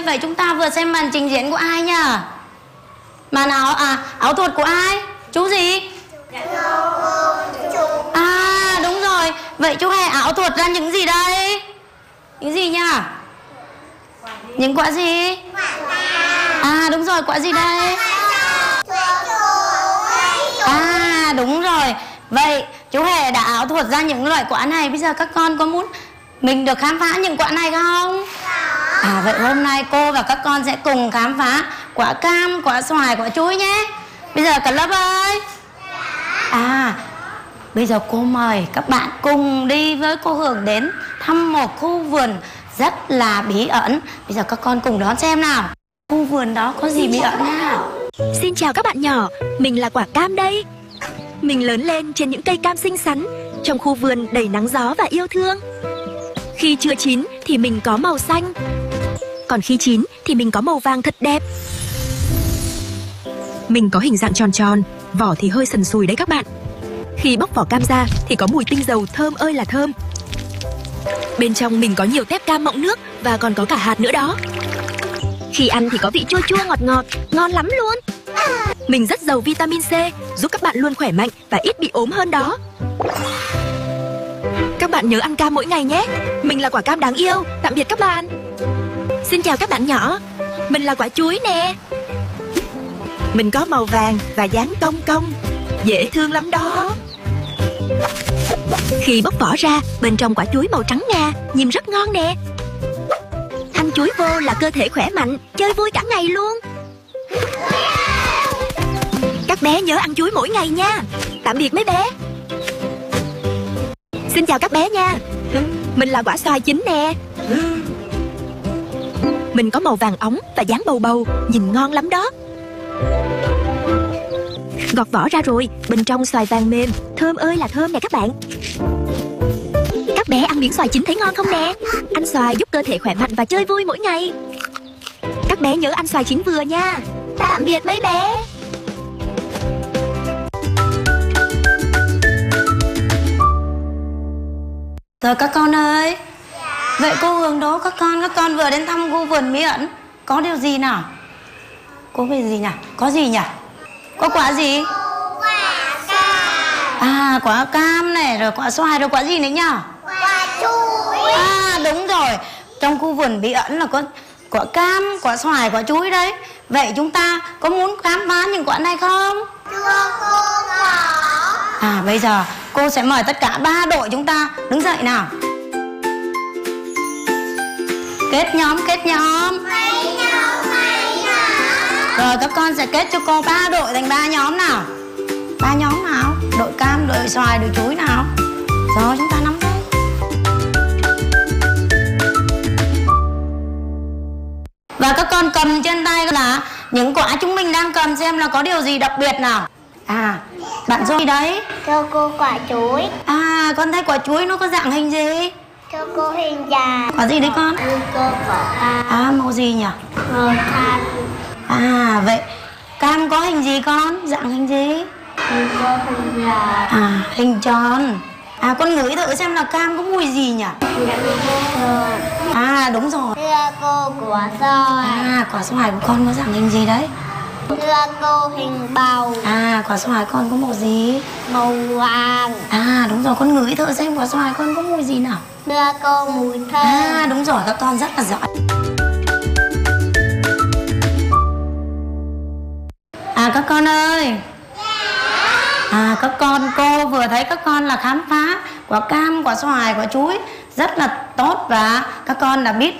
vậy chúng ta vừa xem màn trình diễn của ai nhỉ? Màn ảo thuật của ai? Chú gì? À đúng rồi. Vậy chú Hè ảo thuật ra những gì đây? Những gì nhỉ? Những quả gì? À đúng rồi, quả gì đây? À đúng rồi. Vậy chú Hè đã ảo thuật ra những loại quả này. Bây giờ các con có muốn mình được khám phá những quả này không? À vậy hôm nay cô và các con sẽ cùng khám phá quả cam, quả xoài, quả chuối nhé. Bây giờ cả lớp ơi. À bây giờ cô mời các bạn cùng đi với cô Hường đến thăm một khu vườn rất là bí ẩn. Bây giờ các con cùng đón xem nào. Khu vườn đó có gì bí ẩn nào? Xin chào các bạn nhỏ, mình là quả cam đây. Mình lớn lên trên những cây cam xinh xắn, trong khu vườn đầy nắng gió và yêu thương. Khi chưa chín thì mình có màu xanh, còn khi chín thì mình có màu vàng thật đẹp. Mình có hình dạng tròn tròn, vỏ thì hơi sần sùi đấy các bạn. Khi bóc vỏ cam ra thì có mùi tinh dầu thơm ơi là thơm. Bên trong mình có nhiều tép cam mọng nước và còn có cả hạt nữa đó. Khi ăn thì có vị chua chua ngọt ngọt, ngon lắm luôn. Mình rất giàu vitamin C, giúp các bạn luôn khỏe mạnh và ít bị ốm hơn đó. Các bạn nhớ ăn cam mỗi ngày nhé. Mình là quả cam đáng yêu. Tạm biệt các bạn. Xin chào các bạn nhỏ. Mình là quả chuối nè. Mình có màu vàng và dáng cong cong, dễ thương lắm đó. Khi bóc vỏ ra, bên trong quả chuối màu trắng ngà, nhìn rất ngon nè. Ăn chuối vô là cơ thể khỏe mạnh, chơi vui cả ngày luôn. Các bé nhớ ăn chuối mỗi ngày nha. Tạm biệt mấy bé. Xin chào các bé nha. Mình là quả xoài chín nè. Mình có màu vàng óng và dáng bầu bầu, nhìn ngon lắm đó. Gọt vỏ ra rồi, bên trong xoài vàng mềm, thơm ơi là thơm nè các bạn. Các bé ăn miếng xoài chín thấy ngon không nè? Ăn xoài giúp cơ thể khỏe mạnh và chơi vui mỗi ngày. Các bé nhớ ăn xoài chín vừa nha. Tạm biệt mấy bé. Rồi các con ơi. Vậy cô Hường đố các con vừa đến thăm khu vườn bí ẩn. Có điều gì nào? Có về gì nhỉ? Có gì nhỉ? Có quả gì? Quả cam. À quả cam này, rồi quả xoài, rồi quả gì nữa nhỉ? Quả chuối. À đúng rồi. Trong khu vườn bí ẩn là có quả cam, quả xoài, quả chuối đấy. Vậy chúng ta có muốn khám phá những quả này không? Thưa cô có. À bây giờ cô sẽ mời tất cả 3 đội chúng ta đứng dậy nào. Kết nhóm, kết nhóm. Mấy nhóm. Rồi các con sẽ kết cho cô 3 đội thành 3 nhóm nào. 3 nhóm nào? Đội cam, đội xoài, đội chuối nào. Rồi chúng ta nắm tay. Và các con cầm trên tay là những quả chúng mình đang cầm, xem là có điều gì đặc biệt nào. À bạn Zoe đấy. Thưa cô quả chuối. À con thấy quả chuối nó có dạng hình gì? Thưa cô hình trà. Quả gì đấy con? Thưa cô quả cam. À màu gì nhỉ? Màu cam. À vậy cam có hình gì con? Dạng hình gì? Thưa cô hình trà. À hình tròn. À con ngửi thử xem là cam có mùi gì nhỉ? À đúng rồi. Thưa cô quả xoài. À quả xoài của con có dạng hình gì đấy? Thưa cô hình bầu. À quả xoài con có màu gì? Màu vàng. À đúng rồi, con ngửi thử xem quả xoài con có mùi gì nào. Thưa cô mùi thơm. À đúng rồi, các con rất là giỏi. À các con ơi. À các con, cô vừa thấy các con là khám phá quả cam, quả xoài, quả chuối rất là tốt và các con đã biết